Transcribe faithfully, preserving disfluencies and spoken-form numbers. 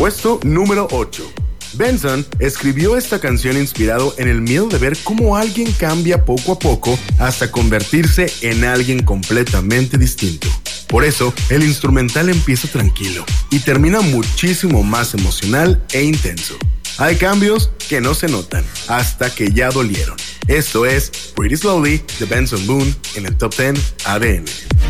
Puesto número ocho. Benson escribió esta canción inspirado en el miedo de ver cómo alguien cambia poco a poco hasta convertirse en alguien completamente distinto. Por eso, el instrumental empieza tranquilo y termina muchísimo más emocional e intenso. Hay cambios que no se notan hasta que ya dolieron. Esto es Pretty Slowly de Benson Boone en el Top diez A D N.